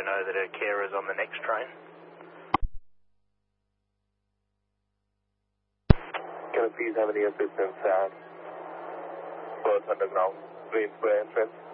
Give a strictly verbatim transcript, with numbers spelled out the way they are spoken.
her know that her carer is on the next train. Can I please have any assistance at Perth Underground, Greensboro entrance?